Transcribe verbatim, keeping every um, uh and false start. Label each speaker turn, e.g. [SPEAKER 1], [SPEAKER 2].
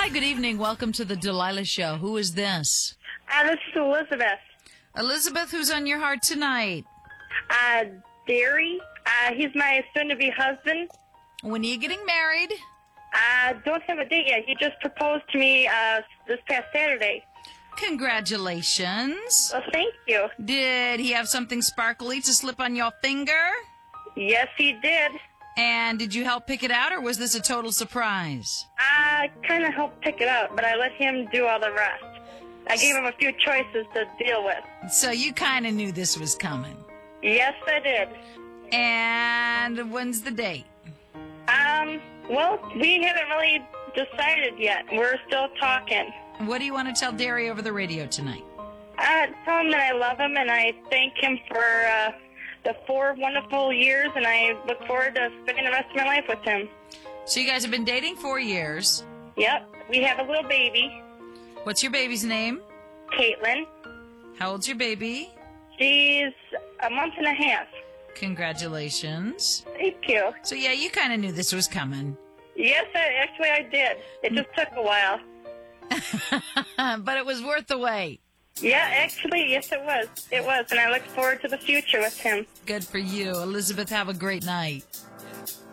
[SPEAKER 1] Hi, good evening. Welcome to the Delilah Show. Who is this?
[SPEAKER 2] Uh, this is Elizabeth.
[SPEAKER 1] Elizabeth, who's on your heart tonight?
[SPEAKER 2] Uh, Derry. Uh, he's my soon-to-be husband.
[SPEAKER 1] When are you getting married?
[SPEAKER 2] Uh, don't have a date yet. He just proposed to me uh, this past Saturday.
[SPEAKER 1] Congratulations.
[SPEAKER 2] Well, thank you.
[SPEAKER 1] Did he have something sparkly to slip on your finger?
[SPEAKER 2] Yes, he did.
[SPEAKER 1] And did you help pick it out, or was this a total surprise?
[SPEAKER 2] I kind of helped pick it out, but I let him do all the rest. I gave him a few choices to deal with.
[SPEAKER 1] So you kind of knew this was coming.
[SPEAKER 2] Yes, I did.
[SPEAKER 1] And when's the date?
[SPEAKER 2] Um, well, we haven't really decided yet. We're still talking.
[SPEAKER 1] What do you want to tell Derry over the radio tonight?
[SPEAKER 2] Uh, tell him that I love him and I thank him for uh, the four wonderful years, and I look forward to spending the rest of my life with him.
[SPEAKER 1] So you guys have been dating four years.
[SPEAKER 2] Yep. We have a little baby,
[SPEAKER 1] What's your baby's name?
[SPEAKER 2] Caitlin.
[SPEAKER 1] How old's your baby?
[SPEAKER 2] She's a month and a half.
[SPEAKER 1] Congratulations.
[SPEAKER 2] Thank you.
[SPEAKER 1] So yeah, you kind of knew this was coming.
[SPEAKER 2] Yes, I, actually I did. It just took a while.
[SPEAKER 1] But it was worth the wait.
[SPEAKER 2] Yeah, actually, yes, it was. It was, and I look forward to the future with him.
[SPEAKER 1] Good for you. Elizabeth, have a great night.